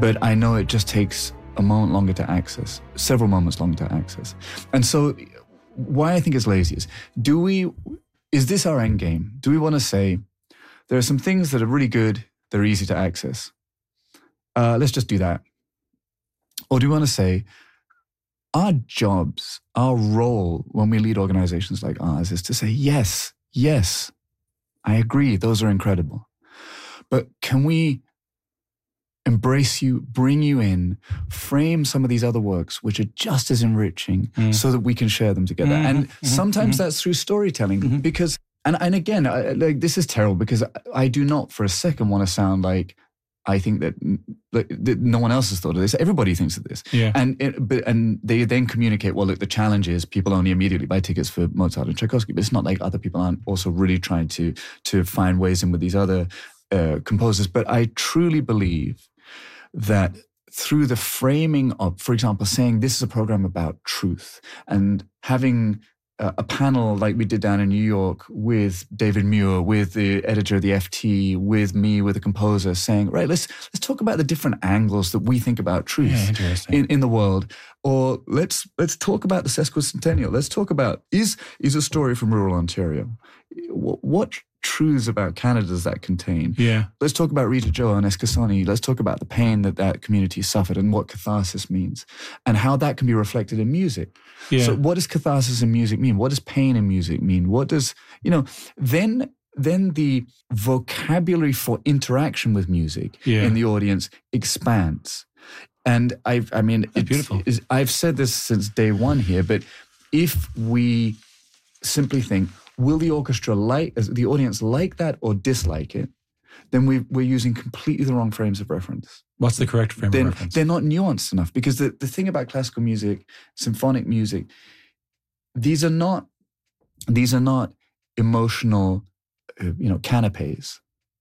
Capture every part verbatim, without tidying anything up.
but I know it just takes a moment longer to access, several moments longer to access. And so why I think it's lazy is, do we, is this our end game? Do we want to say, there are some things that are really good, they're easy to access. Uh, let's just do that. Or do we want to say, our jobs, our role when we lead organizations like ours is to say, yes, yes, I agree, those are incredible. But can we embrace you, bring you in, frame some of these other works, which are just as enriching, mm. so that we can share them together. Mm-hmm, and mm-hmm, sometimes mm-hmm. that's through storytelling, mm-hmm. because, and, and again, I, like this is terrible because I, I do not for a second want to sound like I think that, like, that no one else has thought of this. Everybody thinks of this. Yeah. And it, but and they then communicate, well, look, the challenge is people only immediately buy tickets for Mozart and Tchaikovsky, but it's not like other people aren't also really trying to, to find ways in with these other uh, composers. But I truly believe that through the framing of, for example, saying this is a program about truth and having a, a panel like we did down in New York with David Muir, with the editor of the F T, with me, with the composer, saying, right, let's let's talk about the different angles that we think about truth yeah, in, in the world. Or let's let's talk about the sesquicentennial. Let's talk about, is, is a story from rural Ontario. What, what truths about Canada does that contain? Yeah. Let's talk about Rita Joe and Escasoni. Let's talk about the pain that that community suffered and what catharsis means and how that can be reflected in music. Yeah. So what does catharsis in music mean? What does pain in music mean? What does, you know, then then the vocabulary for interaction with music yeah. in the audience expands. And I've, I mean, it's beautiful. It's, I've said this since day one here, but if we simply think, will the orchestra like, the audience like that or dislike it? Then we, we're using completely the wrong frames of reference. What's the correct frame then, of reference? They're not nuanced enough, because the, the thing about classical music, symphonic music, these are not, these are not emotional, uh, you know, canapes.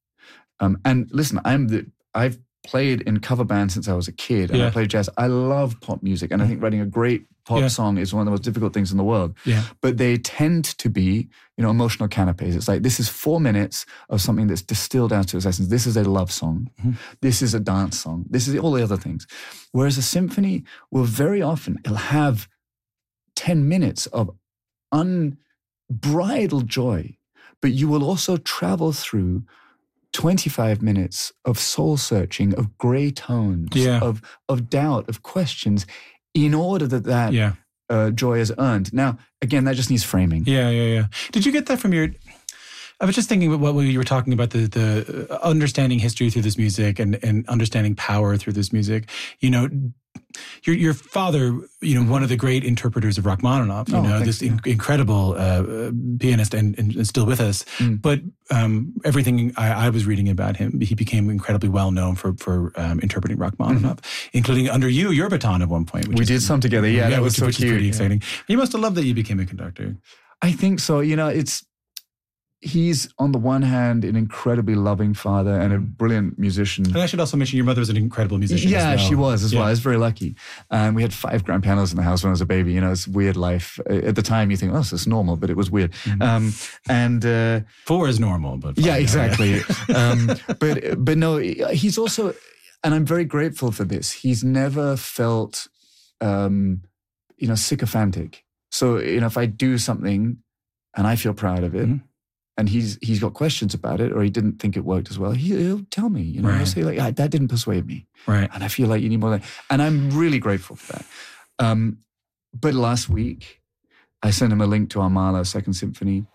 Um, and listen, I'm the, I've played in cover bands since I was a kid, and yeah. I played jazz. I love pop music, and I think writing a great pop yeah. song is one of the most difficult things in the world. Yeah. But they tend to be, you know, emotional canapes. It's like, this is four minutes of something that's distilled down to its essence. This is a love song. Mm-hmm. This is a dance song. This is all the other things. Whereas a symphony will very often, it'll have ten minutes of unbridled joy, but you will also travel through twenty-five minutes of soul searching, of gray tones, yeah. of of doubt, of questions, in order that that yeah. uh, joy is earned. Now, again, that just needs framing. Yeah, yeah, yeah. Did you get that from your... I was just thinking about what you were talking about, the the understanding history through this music and, and understanding power through this music. You know, your your father, you know, one of the great interpreters of Rachmaninoff, you oh, know, this in, incredible uh, pianist and, and still with us. Mm. But um, everything I, I was reading about him, he became incredibly well known for for um, interpreting Rachmaninoff, mm-hmm. including under you, your baton at one point. Which we is, did some together, yeah, yeah that was which, so which cute. Is pretty exciting. Yeah. You must have loved that you became a conductor. I think so. You know, it's... He's, on the one hand, an incredibly loving father and a brilliant musician. And I should also mention your mother was an incredible musician Yeah, as well. she was as yeah. well. I was very lucky. Um, we had five grand pianos in the house when I was a baby. You know, it's a weird life. At the time, you think, oh, this is normal, but it was weird. Mm-hmm. Um, and uh, Four is normal, but... Yeah, exactly. um, but, but no, he's also, and I'm very grateful for this, he's never felt, um, you know, sycophantic. So, you know, if I do something and I feel proud of it, mm-hmm. and he's he's got questions about it, or he didn't think it worked as well, he, he'll tell me, you know, right. he'll say like, ah, that didn't persuade me. Right. And I feel like you need more than, and I'm really grateful for that. Um, but last week, I sent him a link to our Mahler Second Symphony,